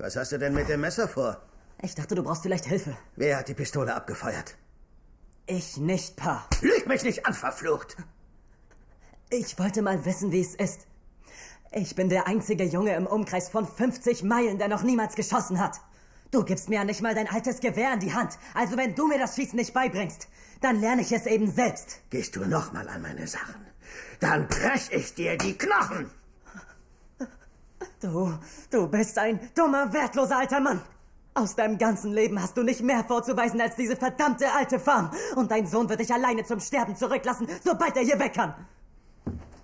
Was hast du denn mit dem Messer vor? Ich dachte, du brauchst vielleicht Hilfe. Wer hat die Pistole abgefeuert? Ich nicht, Pa. Lüg mich nicht an, verflucht! Ich wollte mal wissen, wie es ist. Ich bin der einzige Junge im Umkreis von 50 Meilen, der noch niemals geschossen hat. Du gibst mir ja nicht mal dein altes Gewehr in die Hand. Also wenn du mir das Schießen nicht beibringst, dann lerne ich es eben selbst. Gehst du noch mal an meine Sachen, dann brech ich dir die Knochen! Du bist ein dummer, wertloser alter Mann. Aus deinem ganzen Leben hast du nicht mehr vorzuweisen als diese verdammte alte Farm. Und dein Sohn wird dich alleine zum Sterben zurücklassen, sobald er hier weg kann.